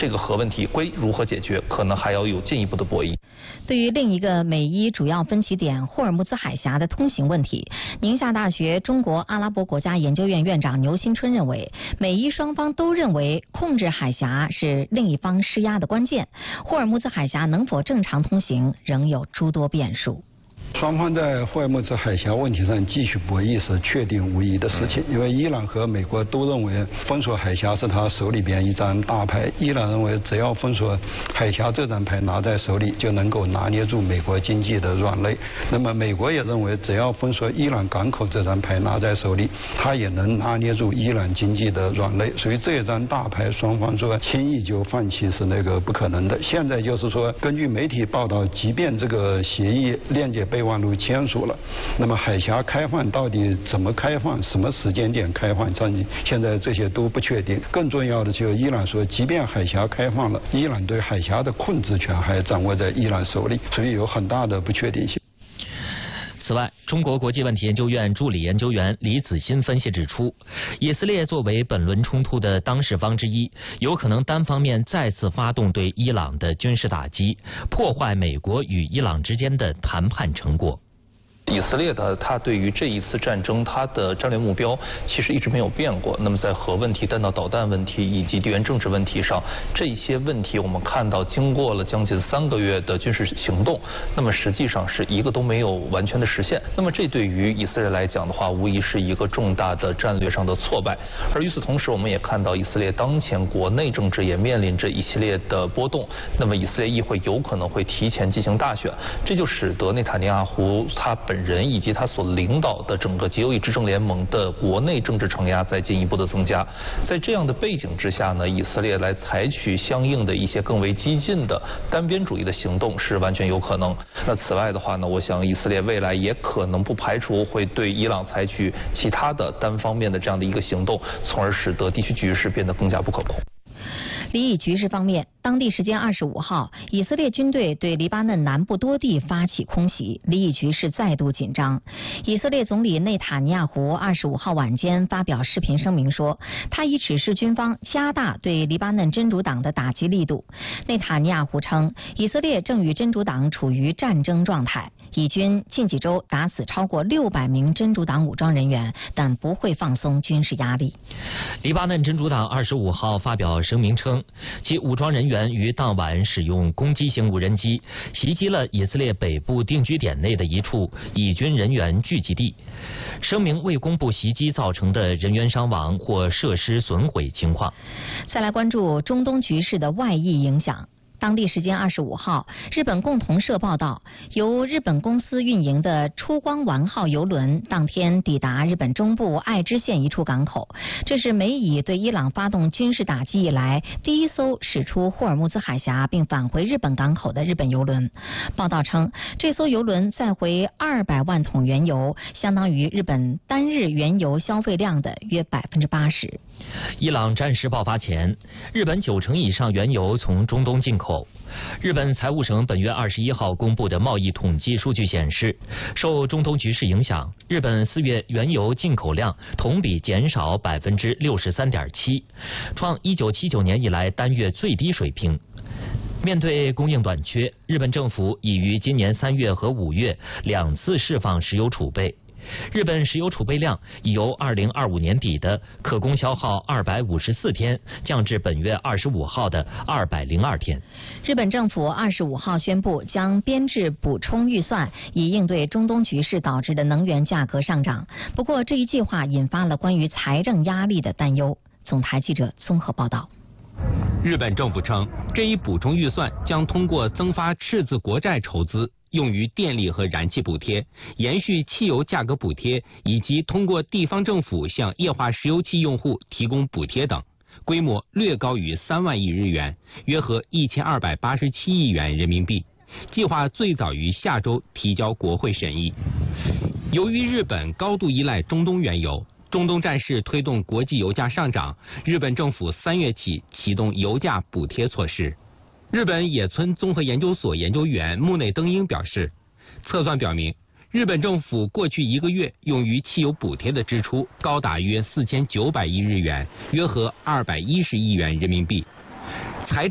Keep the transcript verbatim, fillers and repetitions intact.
这个核问题归如何解决，可能还要有进一步的博弈。 对于另一个美伊主要分歧点霍尔木兹海峡的通行问题，宁夏大学中国阿拉伯国家研究院院长牛新春认为，美伊双方都认为控制海峡是另一方施压的关键，霍尔木兹海峡能否正常通行仍有诸多变数。 双方在霍尔木兹海峡问题上继续博弈是确定无疑的事情，因为伊朗和美国都认为封锁海峡是他手里边一张大牌。伊朗认为只要封锁海峡这张牌拿在手里，就能够拿捏住美国经济的软肋。那么美国也认为只要封锁伊朗港口这张牌拿在手里，他也能拿捏住伊朗经济的软肋。所以这张大牌，双方说轻易就放弃是那个不可能的。现在就是说，根据媒体报道，即便这个协议链接备忘录签署了，那么海峡开放到底怎么开放，什么时间点开放，现在这些都不确定。更重要的就是伊朗说，即便海峡开放了，伊朗对海峡的控制权还掌握在伊朗手里，所以有很大的不确定性。 此外，中国国际问题研究院助理研究员李子欣分析指出，以色列作为本轮冲突的当事方之一，有可能单方面再次发动对伊朗的军事打击，破坏美国与伊朗之间的谈判成果。 以色列的它对于这一次战争，它的战略目标其实一直没有变过。那么在核问题、弹道导弹问题以及地缘政治问题上，这些问题我们看到，经过了将近三个月的军事行动，那么实际上是一个都没有完全的实现。那么这对于以色列来讲的话，无疑是一个重大的战略上的挫败。而与此同时，我们也看到以色列当前国内政治也面临着一系列的波动。那么以色列议会有可能会提前进行大选，这就使得内塔尼亚胡他本本人以及他所领导的整个极右翼执政联盟的国内政治承压在进一步的增加。在这样的背景之下呢，以色列来采取相应的一些更为激进的单边主义的行动是完全有可能。那此外的话呢，我想以色列未来也可能不排除会对伊朗采取其他的单方面的这样的一个行动，从而使得地区局势变得更加不可控。 黎以局势方面，当地时间二十五号，以色列军队对黎巴嫩南部多地发起空袭，黎以局势再度紧张。以色列总理内塔尼亚胡二十五号晚间发表视频声明说，他已指示军方加大对黎巴嫩真主党的打击力度。内塔尼亚胡称，以色列正与真主党处于战争状态，以军近几周打死超过六百名真主党武装人员，但不会放松军事压力。 黎巴嫩真主党二十五号发表声明称，其武装人员于当晚使用攻击型无人机袭击了以色列北部定居点内的一处以军人员聚集地。声明未公布袭击造成的人员伤亡或设施损毁情况。 再来关注中东局势的外溢影响。当地时间二十五号，日本共同社报道，由日本公司运营的出光丸号邮轮当天抵达日本中部爱知县一处港口，这是美以对伊朗发动军事打击以来第一艘驶出霍尔木兹海峡并返回日本港口的日本邮轮。报道称，这艘邮轮载回二百万桶原油，相当于日本单日原油消费量的约百分之八十。 伊朗战事爆发前，日本九成以上原油从中东进口。日本财务省本月二十一号公布的贸易统计数据显示，受中东局势影响，日本四月原油进口量同比减少百分之六十三点七，创一九七九年以来单月最低水平。面对供应短缺，日本政府已于今年三月和五月两次释放石油储备。日本石油储备量已由二零二五年底的可供消耗二百五十四天降至本月二十五号的二百零二天。 日本政府二十五号宣布将编制补充预算，以应对中东局势导致的能源价格上涨。不过，这一计划引发了关于财政压力的担忧。总台记者综合报道。 日本政府称，这一补充预算将通过增发赤字国债筹资，用于电力和燃气补贴，延续汽油价格补贴，以及通过地方政府向液化石油气用户提供补贴等，规模略高于三万亿日元，约合一千二百八十七亿元人民币。计划最早于下周提交国会审议。由于日本高度依赖中东原油，中东战事推动国际油价上涨，日本政府三月起启动油价补贴措施。日本野村综合研究所研究员木内登英表示，测算表明，日本政府过去一个月用于汽油补贴的支出高达约四千九百亿日元，约合二百一十亿元人民币。财